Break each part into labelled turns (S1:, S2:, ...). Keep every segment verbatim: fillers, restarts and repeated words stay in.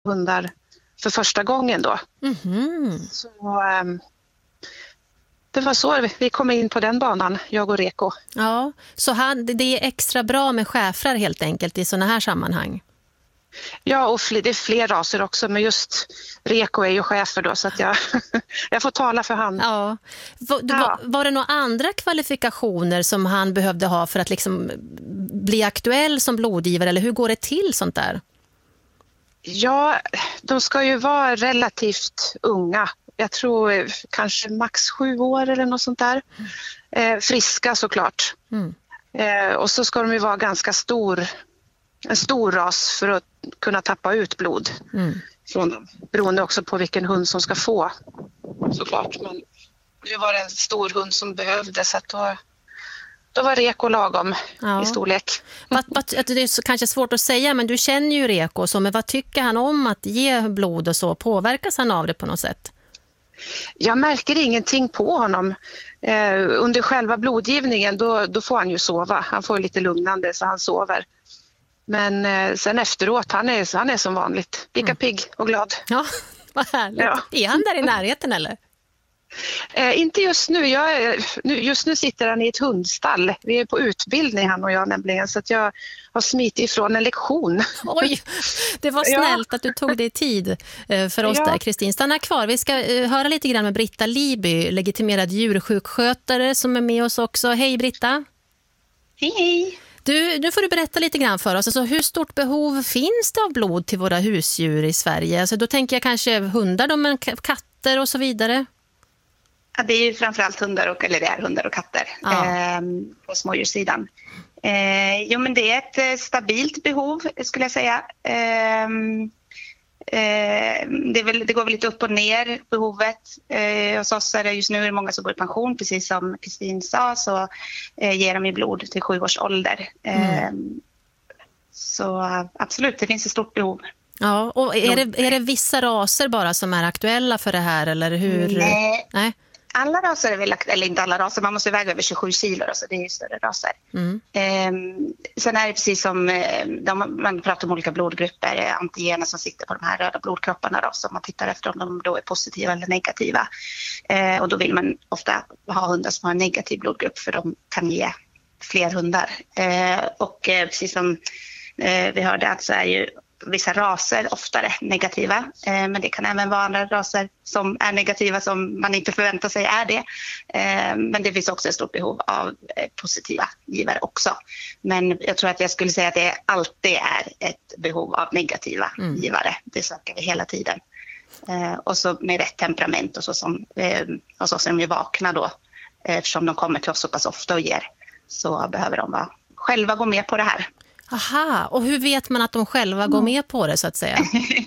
S1: hundar för första gången då.
S2: Mm-hmm.
S1: Så um, det var så vi kom in på den banan, jag och Reko.
S2: Ja, så han, det är extra bra med schäfrar helt enkelt i såna här sammanhang.
S1: Ja, och fl- det är fler raser också, men just Reko är ju schäfer då, så att jag, jag får tala för han.
S2: Ja. Var,
S1: Ja.
S2: var, var det några andra kvalifikationer som han behövde ha för att liksom bli aktuell som blodgivare, eller hur går det till sånt där?
S1: Ja, de ska ju vara relativt unga. Jag tror kanske max sju år eller något sånt där. Eh, friska såklart.
S2: Mm.
S1: Eh, och så ska de ju vara ganska stor, en stor ras för att kunna tappa ut blod
S2: Mm.
S1: från dem. Beroende också på vilken hund som ska få, såklart. Men nu var det en stor hund som behövde, så att då, då var Reko lagom
S2: Ja.
S1: i storlek.
S2: Vad, vad, det är så, kanske svårt att säga, men du känner ju Reko, så, men vad tycker han om att ge blod och så? Påverkas han av det på något sätt?
S1: Jag märker ingenting på honom. Eh, under själva blodgivningen då, då får han ju sova. Han får lite lugnande så han sover. Men eh, sen efteråt, han är, han är som vanligt. Lika
S2: Mm.
S1: pigg och glad.
S2: Ja, vad härligt.
S1: Ja.
S2: Är han där i närheten eller?
S1: Eh, inte just nu. Jag är, nu. Just nu sitter han i ett hundstall. Vi är på utbildning han och jag nämligen. Så att jag har smitit ifrån en lektion.
S2: Oj, det var snällt ja. att du tog dig tid för oss ja. där, Kristin. Stanna kvar. Vi ska höra lite grann med Britta Liby, legitimerad djursjukskötare som är med oss också. Hej Britta.
S3: Hej hej.
S2: Du, nu får du berätta lite grann för oss. Alltså, hur stort behov finns det av blod till våra husdjur i Sverige? Alltså, då tänker jag kanske hundar, då, men katter och så vidare.
S3: Ja, det är ju framförallt hundar och, eller det är hundar och katter
S2: ja.
S3: eh, på smådjurssidan. Eh, jo, men det är ett eh, stabilt behov skulle jag säga. Eh, eh, det, är väl, det går väl lite upp och ner behovet. Eh, hos oss är det just nu är det många som går i pension, precis som Kristin sa, så eh, ger de i blod till sju års ålder. Eh, mm. Så absolut, det finns ett stort behov.
S2: Ja, och är det, är det vissa raser bara som är aktuella för det här, eller hur?
S3: Nej.
S2: Nej.
S3: Alla raser är väl, eller inte alla raser, man måste väga över tjugosju kilo, så det är ju större raser.
S2: Mm.
S3: Eh, sen är det precis som de, man pratar om olika blodgrupper, antigener som sitter på de här röda blodkropparna då, så man tittar efter om de då är positiva eller negativa. Eh, och då vill man ofta ha hundar som har en negativ blodgrupp, för de kan ge fler hundar. Eh, och eh, precis som eh, vi hörde, att så är ju vissa raser oftare negativa, eh, men det kan även vara andra raser som är negativa som man inte förväntar sig är det. Eh, men det finns också ett stort behov av eh, positiva givare också. Men jag tror att jag skulle säga att det alltid är ett behov av negativa mm. givare. Det söker vi hela tiden. Eh, och så med rätt temperament och så som, eh, och så som de är vakna då, eh, eftersom de kommer till oss så pass ofta och ger, så behöver de vara, själva gå med på det här.
S2: Aha, och hur vet man att de själva går med på det så att säga?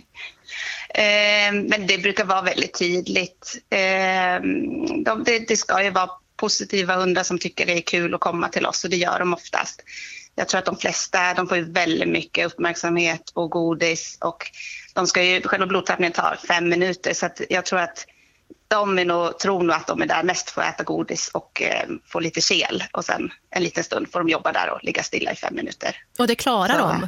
S3: eh, men det brukar vara väldigt tydligt. Eh, de, det, det ska ju vara positiva hundar som tycker det är kul att komma till oss, och det gör de oftast. Jag tror att de flesta, de får ju väldigt mycket uppmärksamhet och godis, och de ska ju, själva blodtappningen tar fem minuter, så att jag tror att de är nog, tror nog att de är där mest för att äta godis och eh, få lite kel, och sen en liten stund får de jobba där och ligga stilla i fem minuter.
S2: Och det klarar
S3: så,
S2: de?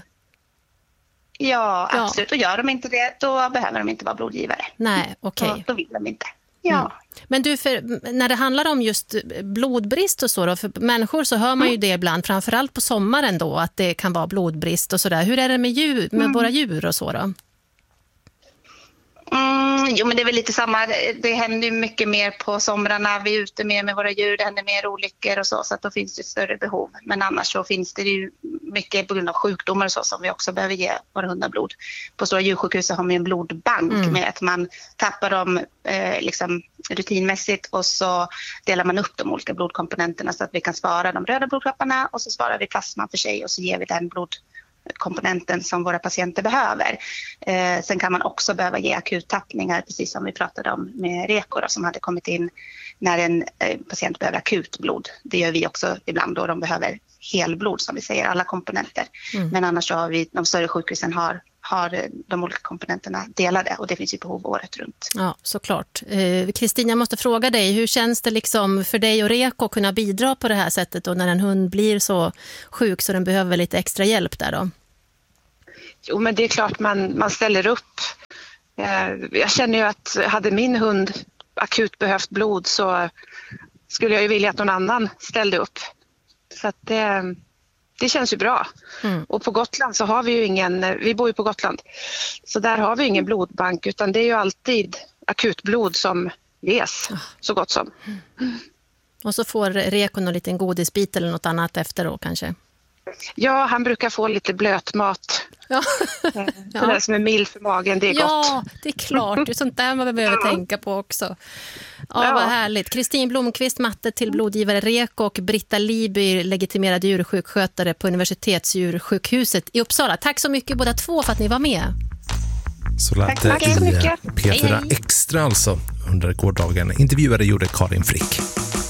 S3: Ja, absolut. Ja. Och gör de inte det, då behöver de inte vara blodgivare.
S2: Nej, okej. Okay.
S3: Då, då vill de inte. Ja. Mm.
S2: Men du, för, när det handlar om just blodbrist och så då, för människor så hör man mm. ju det ibland, framförallt på sommaren då, att det kan vara blodbrist och sådär. Hur är det med, djur, med mm. våra djur och så då?
S3: Mm, jo, men det är väl lite samma. Det händer ju mycket mer på somrarna. Vi är ute mer med våra djur. Det händer mer olyckor och så, så att då finns det ett större behov. Men annars så finns det ju mycket på grund av sjukdomar och så som vi också behöver ge våra hundar blod. På stora djursjukhus har man en blodbank mm. med att man tappar dem eh, liksom rutinmässigt, och så delar man upp de olika blodkomponenterna så att vi kan spara de röda blodkropparna, och så sparar vi plasman för sig och så ger vi den blod komponenten som våra patienter behöver. Eh, sen kan man också behöva ge akuttappningar, precis som vi pratade om med Reko då, som hade kommit in när en eh, patient behöver akutblod. Det gör vi också ibland då de behöver helblod, som vi säger, alla komponenter. Mm. Men annars så har vi, de större sjukhusen har, har de olika komponenterna delade, och det finns ju behov året runt.
S2: Ja, såklart. Kristin, eh, jag måste fråga dig, hur känns det liksom för dig och Reko att kunna bidra på det här sättet, och när en hund blir så sjuk så den behöver lite extra hjälp där då?
S1: Jo, men det är klart man, man ställer upp. Jag känner ju att hade min hund akut behövt blod så skulle jag ju vilja att någon annan ställde upp. Så att det, det känns ju bra. Mm. Och på Gotland så har vi ju ingen, vi bor ju på Gotland, så där har vi ingen blodbank, utan det är ju alltid akutblod som ges, så gott som.
S2: Mm. Och så får Rekon en liten godisbit eller något annat efter då kanske?
S1: Ja, han brukar få lite blötmat. Ja. Det
S2: ja.
S1: där som är mild för magen, det är
S2: ja,
S1: gott.
S2: Ja, det är klart. Det är sånt där man behöver ja. tänka på också. Ja, ja. Vad härligt. Kristin Blomqvist, matte till blodgivare Reko, och Britta Liby, legitimerad djursjukskötare på Universitetsdjursjukhuset i Uppsala. Tack så mycket båda två för att ni var med.
S4: Så lät det i P fyra Extra alltså under gårdagen. Intervjuare gjorde Karin Frick.